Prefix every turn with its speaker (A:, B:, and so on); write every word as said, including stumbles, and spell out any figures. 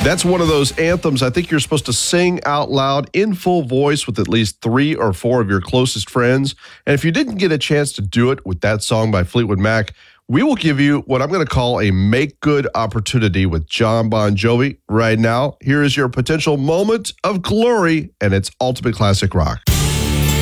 A: That's one of those anthems I think you're supposed to sing out loud in full voice with at least three or four of your closest friends. And if you didn't get a chance to do it with that song by Fleetwood Mac, we will give you what I'm going to call a make-good opportunity with Jon Bon Jovi right now. Here is your potential moment of glory, and it's ultimate classic rock.